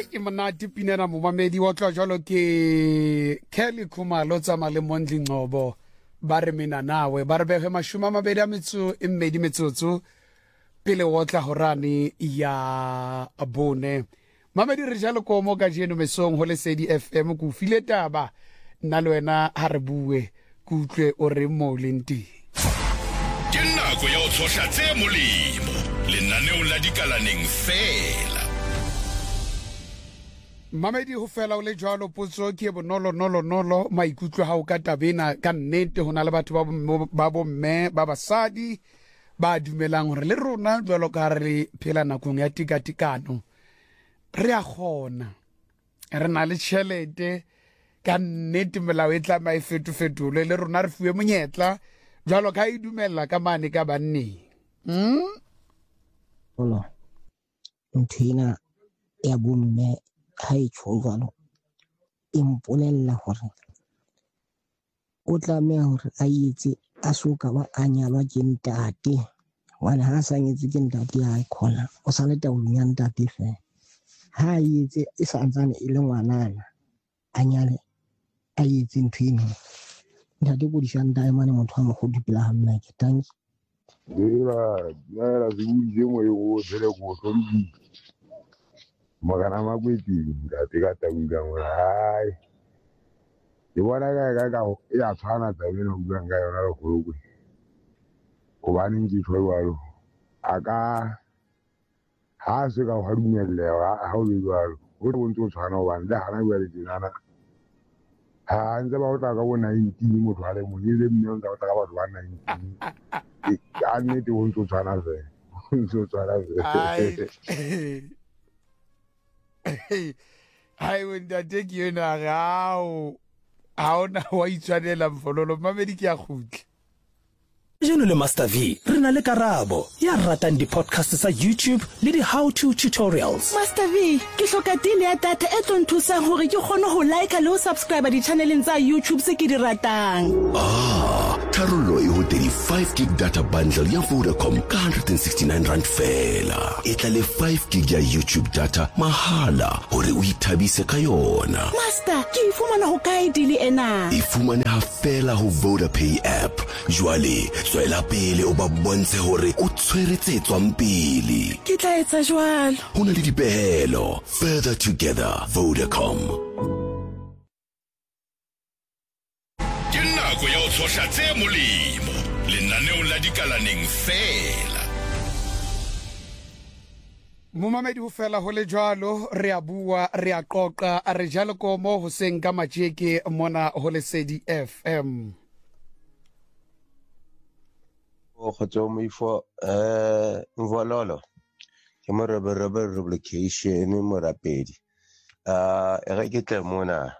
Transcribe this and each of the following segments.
e monate pinena momamedi wa tla jalo ke Kelly Khumalo tsa male Mondli Ngcobo ba re mina nawe ba re bege mashuma mabedi a metso e mmedi metsotso pele o tla horane ya bone mamedi re jalo ko mo ka jeno mesong ho Lesedi FM ku file taba nna le wena ha re bue ku utlwe o re mo lenti ke nako ya o tsohla tse molemo lenaneo la dikalaneng fela mamedi ho fela o le jwalo potso ke bonolo maikutlo ha o ka tabena ka nnete hona le batho ba bomme ba basadi ba dumelang hore le rona jwalo ka re phela nakong ya tikatikano re a gona re na le tšhelete ka nnete melao e tla mai fetofetole le rona re fuwe monyetla jwalo ka e dumella ka mane ka banneng Hola, nthina ya bomme ha e tjho jwalo e mpolella hore o tlameha hore a etse a soka ba a nyalwa ke ntate hobane ha a sa nyetse ke ntate ha e khona o sa le taolong ya ntate fela ha a etse e santsane e le ngwanana a nyale a etse nthina ntate go disang diamond motho a mogodi pela ha nna ke tanki Nara zuje mo yo tsere go tlombi magana makweti ngati ka tanga ngora hai ke bona ka ya tshwana tsa beno bua nga yona le go go ba ning di tshwalo aka ha se ka ha dumelle ha o le jwalo go ntse o tshwana o bana le hana bua le dinana ha ntse ba o tla ka bo 19 motho a le mo ile mme o tla ka batho ba 19 a nnete o ntse o tshwana fe o ntse o tshwana fe hai wenda take yona gao ha ona wa itshwanela mfololo mamedi ke a khutla Jeno le Master V, re na le karabo ya ratang di-podcast sa YouTube le di-how-to tutorials. Master V, ke hloka deal ya data e tlo nthusang hore ke kgone ho like le ho subscribe di-channeleng tsa YouTube se ke di ratang. Tharollo e ho 35 gig data bundle ya Vodacom ka 169 rand fela. E tla le 5 gig ya YouTube data mahala hore o ithabise ka yona. Master, ke ifumana ho kae deal ena? E fumaneha fela ho VodaPay app. Jwale tswela pele o ba bontshe hore o tshweretse tswang pele. Ke tla etsa jwalo. Ho na le dipehelo. Further together, Vodacom. Ke nako ya o tsohla tse molemo lenaneo la dikalaneng fela. momamedi ho fela ho le jwalo re a bua re a qoqa a re jalo ko mo ho seng ka matjeke mona ho Lesedi FM o khotso mo ifo mvololo ke mo rebe replication mo rapedi e re ke tle mona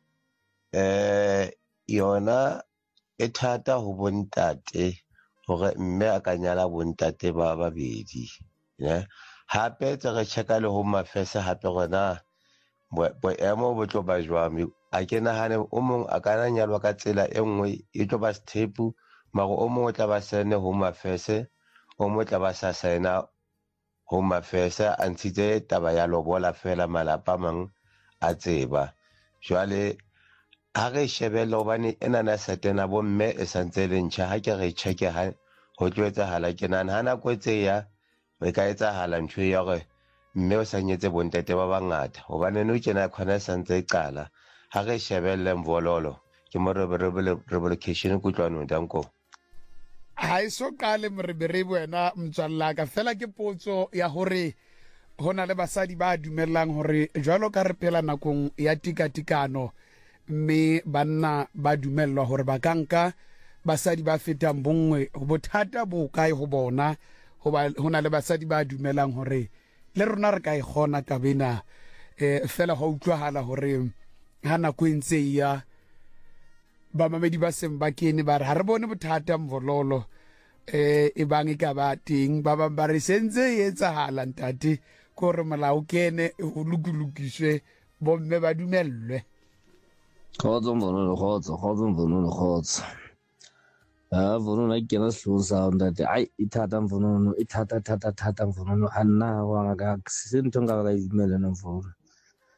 yona e thata ho bontate hore mme a ka nyala bontate ba babedi ne hape tse re checka le home affairs hape gona boemo bo tlo ba jwang a ke nahane o mong a kana nyalwa ka tsela e nngwe e tlo ba step mago o mongwe tla ba sene home affairs o mo tla ba sa sena home affairs a ntshitse taba ya lobola fela malapa mang a tseba jwale ha re shebela hobane ena na setena bo mme e santse le ntšha ha ke re checke ha ho tloetsa hala ke nana hana kwetse ya re ka etsa hala ntho ya gore mme o sanyetse bontate ba bangata hobane no tsena khona santse qala ha re shebelle mvololo ke mo revolution kutlwano danko ha iso qale morebe wena mtswalla ka fela ke potso ya hore hona le basadi ba dumellang hore jwalo ka re phela nakong ya tikatikano mme banna ba dumellwa hore ba kanka basadi ba fetang bongwe ho bothata bo kae ho bona hoba hona le basadi ba dumellang hore le rona re ka e gona tabena fela ho utlwahala hore hana kwentse ya ba mamedi ba seng ba kene ba re ha re bone bothata mvololo e bang e ka ba teng ba ba re sentse e etsahala ntate ko re molao kene o lukulukiswe bomme ba dumellwe khotso mvununu mvununu akena slow sound ati ai ithata mvununu ithata mvununu hanna wanga ka sisintho ngaka imele na mvununu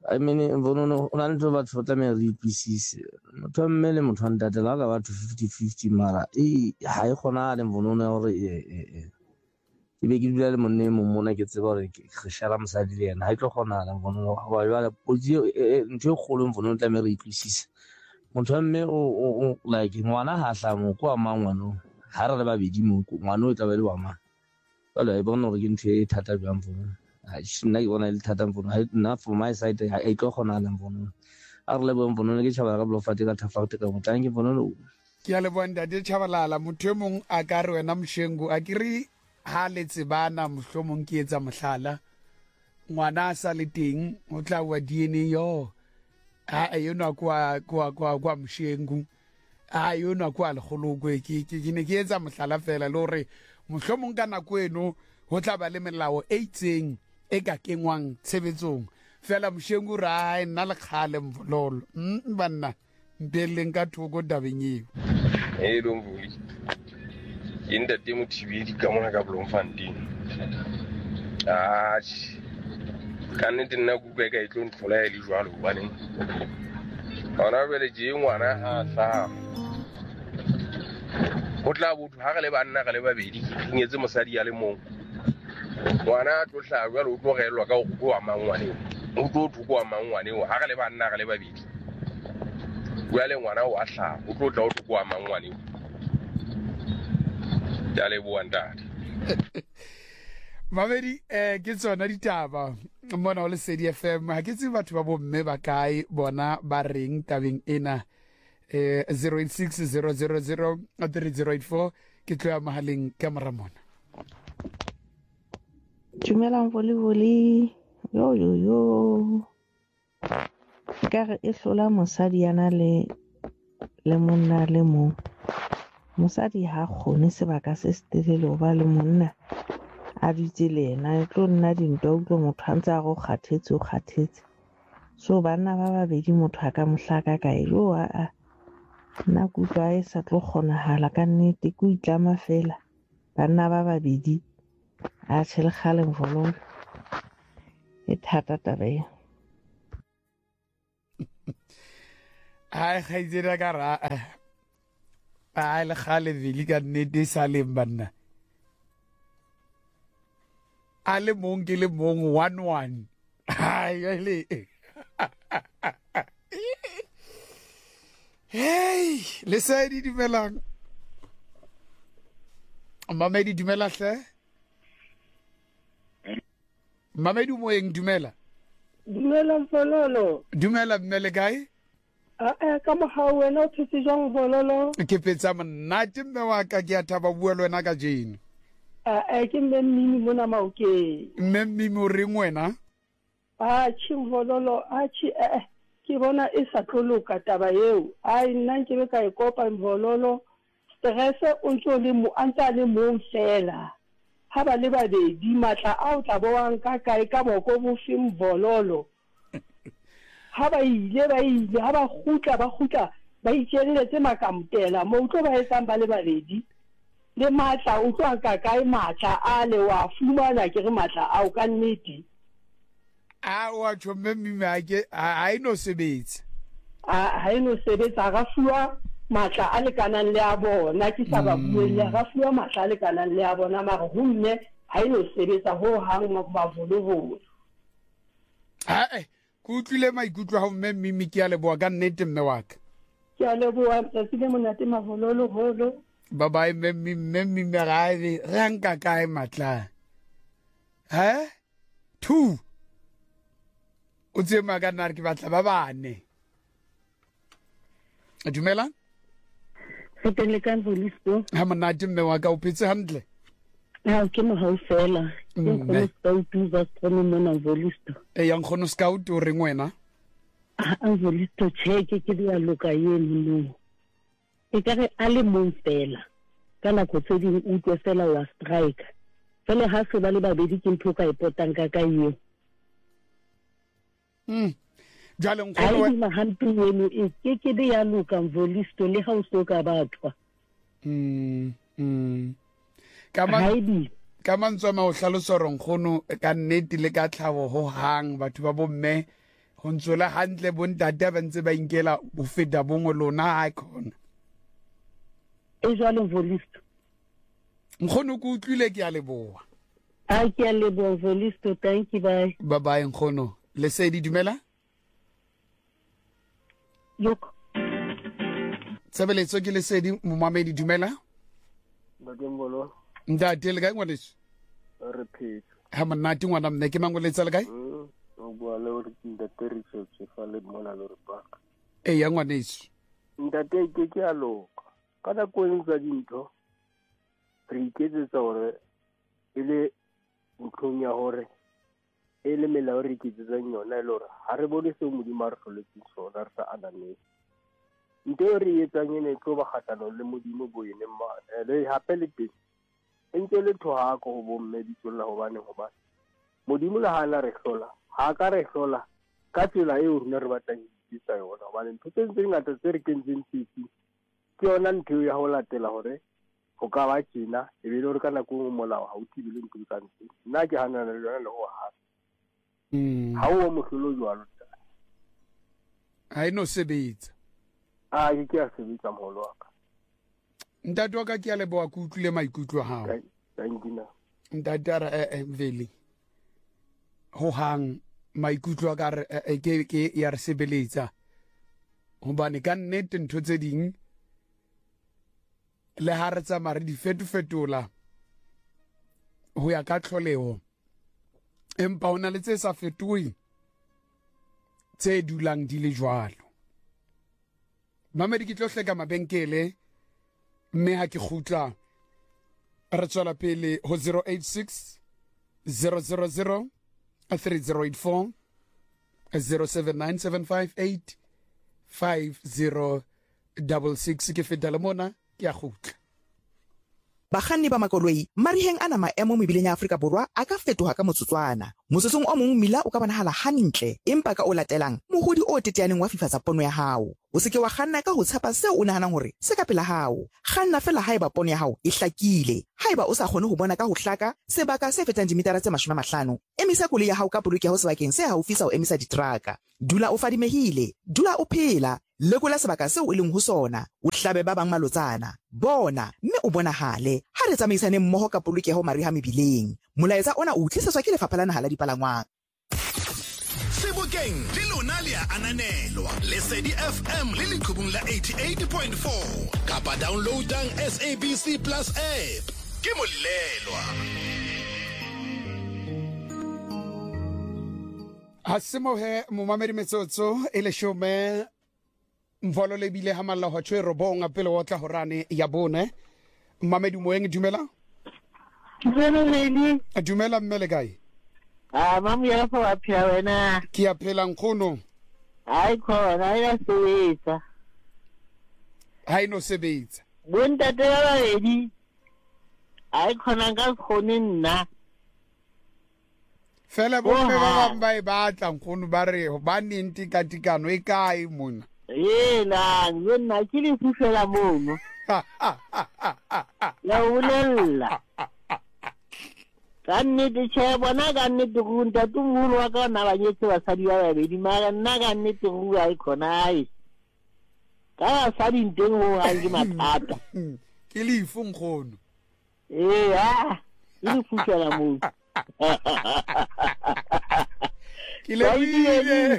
I mean mvonono o na le ntho batho ba tlameha re ipisise motho wa mme le motho wa ntate la ka batho 50-50 mara ha e kgonahale mvonono ya hore ke be ke dula le monne mo mona ke tseba hore ke shara mosadi le yena ha e tlo kgonahala mvonono wa jwale potso ntho e kgolo mvonono tlameha re ipisise motho wa mme o like ngwana ha hla mo kwa mangwano ha re le babedi mo ngwana o tla ba le wa mang jwale e bona hore ke ntho e thata jwang mvonono nna ke bona le thata mvono nna for my side ha e tlo kgonahala mvono a re lebohe mvono ke tšhaba ka blofate ka thafate ka motlang ke mvono ke a leboa ntate Tshabalala motho mong a ka re wena Moshengu a ke re ha le tsebana mohlomong ke etsa mohlala ngwana sa le teng o tla wa DNA yo a yona kwa Moshengu a yona kwa legolokwe ke ne ke etsa mohlala fela le hore mohlomong ka nako eno ho tla ba le melao e itseng e ka kengwang tshebetsong fela Moshengu ra nna le khale mvololo banna mpeleng ka thoko dabeng eo don't worry in the demo TV di ka mona ka Bloemfontein ka nnete nna kutlwa ka e tlo ntlola e le jwalo baneng ona bele je ngwana ha sa go tla botho ha re le banna ga le babedi ke ngetse mosadi ya le mong ngwana a tlo hlaga jwale o tlo gelwa ka go wa mangwane o tlo thuko wa mangwane o ha ga le banna ga le babedi jwale ngwana o a hlaga o tlo tla o thuko wa mangwane ya le bua ntate Mamedi ke tsona ditaba mona o le Sedi FM ha ke tse batho ba bomme ba kae bona ba reng tabeng ena 0860003084 ke tloya mahaleng ka moramona Dumelang voli yo ka re e hlola mosadi yana le monna le mo mosadi ha kgone sebaka se setelele ho ba le monna a dutse le yena e tlo nna dintwa utlwe motho a ntse a go kgathetse so banna ba babedi motho a ka mohlaka ka yo a nna kutlwa e sa tlo kgonahala ka nnete ke itlama fela banna ba babedi a tshele khale mvolong e thata taba e ai khaitsera ka ra a le khale vili ka nnete sa le banna a le mong ke le mong 1-1 ai le hey le Sedi dumelang Mamedi dumela hle Mamedi moeng dumela Dumela Mfololo dumela mmele kae ka moha wena o thetse jang Mfololo ke petsa monate mme wa ka ke a thaba bua le wena ka jeno ke mmimi mona maokeng mmimi o reng wena Mfololo ke bona e sa tloloka taba eo nna ke be ka e kopa Mfololo stress o ntso le mo anta le mo fela ha ba le babedi matla a o tla boang ka kae ka boko bo fim Mfololo ha ba ile ha ba khutla ba itjelletse makamtela mo utlo ba etsang ba le babedi le matla o tlo ka kae matla a le wa fumana ke re matla a o ka nnete wa tshome mmimake ha ino sebetsa ha ino sebetsa ga fuwa matla a le kanang le a bona ke sa ba buelle ga fuwa matla a le kanang le a bona mara ho nne ha ino sebetsa ho hang ba volo ke utlwile maikutlo ha mme mmimi ke a leboa ka nnete mme wa ka ke a leboa tsatsi le monate mavololo holo bye bye mmimi ga re nka kae matla 2 o tsema ka nna ke batla ba bane dumela Fetele ka Volisto ha monate mme wa ka o phetse hantle ke mo ha fela ke go scout ba tsone mona Volisto yang khono scout o reng wena Volisto cheke ke dia loka yeno no e ka re a le mong fela kana go tse ding utlwe fela wa strike fela ha se ba le babedi ke ntho ka ipotang ka yo jale nkgono ai ma hampi yeno e ke di ya loka Volisto le ha o so ka batho ka mantswa ma o hlalosa hore nkgono ka nnete le ka tlhabo ho hang batho ba bomme ho ntsola hantle bontate ba ntse ba inkela bo feta bongwe lona ha khona e jwale Volisto nkgono ke utlwile ke a leboa a ke a leboa Volisto thank you bye bye nkgono Lesedi dumela look Sebeletso ke Lesedi momamedi dumela Bakembolo ntate le kae ngwaneso re phetse ha monate ngwana mme ke mangoletsa le kae o bua le hore ntate Richard fa le mona le re baka ya ngwaneso ntate ke a loka ka nako e ntse dintho re iketsetsa hore e le ntlong ya hore e le melao re iketsetsang yona e le hore ha re bone seo modimo a re hloletseng sona re sa ananetse nto e re etsang ene e tlo ba kgahlano le modimo bo ene le hape le teng e ntse le thohako ho bomme ditsolla hobane modimo le hana re hlola ha ka re hlola ka tsela eo rena re batlang ditsa yona hobane ntho tse ntse ngata tse re kentseng tsitsi ke yona ntho ya ho latela hore ho ka ba tjena e be le hore ka nako e molao ha o thibele ntho tsa ntse nna ke hanana le yona le ho ha ha o mohlolo jwalo ha ino sebetsa ke a sebetsa moholo wa ka ntate wa ka ke a leboa ke utlwile maikutlo a hao ntate a re vele ho hang maikutlo a ka re ke ya re sebeletsa hobane ka nnete ntho tse ding le ha re tsamaya re di fetofetola ho ya ka tlholeho empa hona le tse sa fetoheng tse dulang di le jwalo mamedi ke tlo hleka mabenkele mme ha ke khutla re tswela pele ho 086 000 3084 079758 5066 ke fetela mona ke a khutla Bakganni ba makoloi mariheng ana maemo mebileng ya Afrika Borwa a ka fetoha ka motsotswana motsotsong o mong mmila o ka bonahala hantle empa ka o latelang mohodi o teteaneng wa fifatsa pono ya hao o se ke wa kganna ka ho tshepa seo o nahanang hore se ka pela hao kganna fela haeba pono ya hao e hlakile haeba o sa kgone ho bona ka ho hlaka sebaka se fetang dimetara tse 50 emisa koloi ya hao ka polokeho sebakeng se haufi sa ho emisa diteraka dula o fadimehile dula o phela lekola sebaka seo o leng ho sona o hlabe ba bang malotsana bona mme o bonahale ha re tsamaisane mmoho ka polokeho mariha mebileng molaetsa ona o tlisetswa ke lefapha la naha la dipalangwang Sebokeng le lona le a ananelwa Lesedi FM le leqhubung la 88.4 kapa downloadang SABC Plus app ke molelwa Hasimo he momamedi metsotso ele shome mvolo le bile ha malla ho tshwe robonga pele o tla horane ya bone mmamedi moeng dumela dumela mmele kae mamu ya fa wa phela wena ke a phela nkgono ai khona ila sebetsa hai no sebetsa bontate ba babedi ai khona ka khone nna fela bomme ba bang ba e batla nkgono ba re ba nenti katikano e kae mona la nna ke le fufela mono la ulella ka nnete tjhe bona ka nnete go ntate moholo wa ka na ba nyetse basadi ba babedi mara nna ka nnete go a ikona ai ka basadi nteng ho ha ke mathata ke lefu nkgono ke le fufela mono ke le buile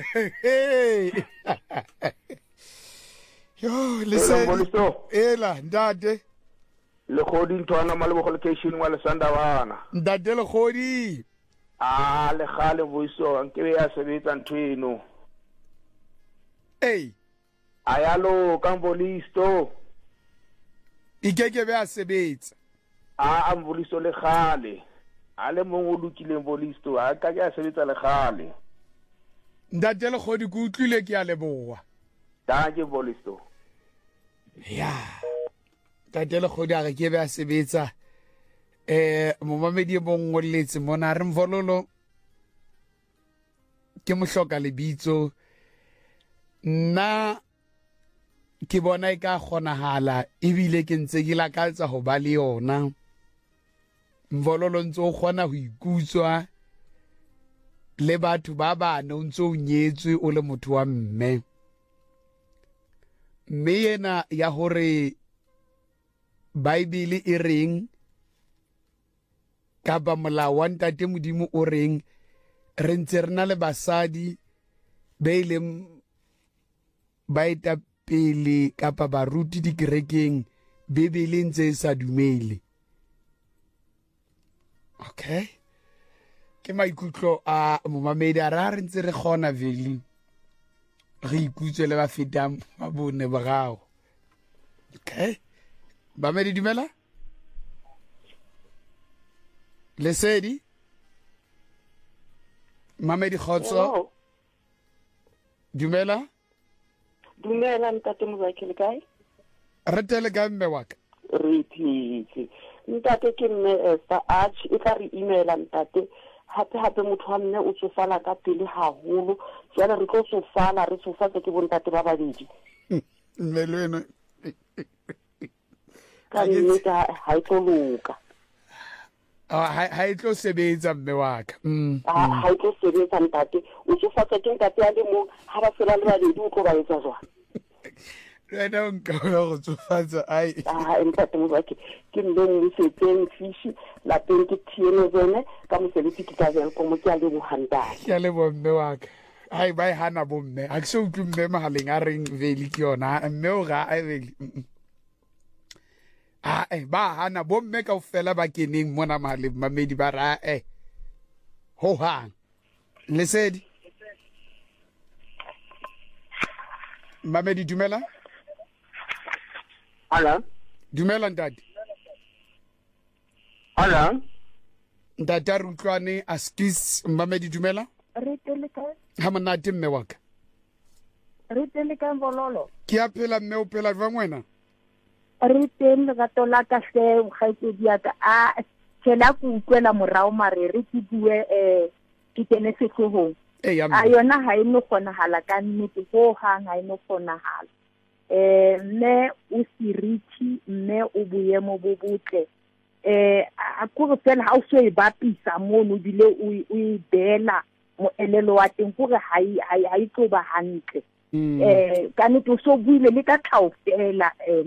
yo Lesedi ela ndade le khodi ntwana malebo go location wa le sanda bana ndade le khodi le khale voiso nke ya sebetsa nthweno ayalo Kambolisto ikeke be a sebetsa ambolisto le khale ale mong o lokileng Bolisto a ka ke a sebetsa le khale ndade le khodi ke utlwile ke a leboa danke Bolisto ya tatele khodi a ke be a sebetsa momamedi mo ngolletse mona re mvololo ke mohloka lebitso nna ke bona e ka kgonahala ebile ke ntse ke lakatsa ho ba le yona mvololo ntse o kgona ho ikutswa le batho ba bane o ntse o nyetswe o le motho wa mme yena ya hore Bible e reng kapa molao wa ntate Modimo o reng re ntse re na le basadi ba ileng ba eta pele kapa baruti dikerekeng Bibele ntse e sa dumele. Okay, ke maikutlo a momamedi a ra re ntse re kgona vele re ikutswe le ba fetang ba bone ba gago. Okay, Bamedi dumela? Lesedi? Mamedi Khotso? Dumela? Dumela ntate Mozaki le kae? Re tele ka mme wa ka. Re phetse. Ntate ke mme Esther Arch e tla re emaila ntate hape motho wa mme o tsofala ka pele haholo. Jana re tlo tsofala re tsofatse ke bontate ba babedi. Mme leno ka nnete ha e tlo loka. Ha e tlo sebetsa mme wa ka. Ha e tlo sebetsa ntate o tsofatse ke ntate ya le mong ha ba fela le babedi o tlo ba etsa jwang? Wena nka go tsofatsa ai ntate Mozaki ke mme le setseng fishi lapeng ke thiene bone ka mosebetsi ke ka bel ko mo ke a le bohandane. Ke a le bomme wa ka. Ai ba hana bomme a ke se utlwe mme mahaleng a reng vele ke yona mme o ga ai vele ba hana bomme ka ofela ba keneng mona mahaleng Mamedi ba ra ho hang Lesedi Mamedi dumela? Ala dumela ntate. Ala ntate a rutlwane a skis Mamedi dumela? Re tele ka ha monate mme wa ka. Re tele ka Mbololo. Ke a phela mme o phela jwang wena? Re tele ga tola ka se ga ke dia ka a tshela ku utlwela morao mare re ke bue ke tene se tlohong. A yona ha eno kgona hala ka nnete ho hang ha eno kgona hala. Mme o sirithi mme o boemo bo botle a go fela ha o so e bapisa mono dile o bela mo elelo wa teng gore ha e tlo ba hantle. Ka nnete o so buile le ka tlhaofela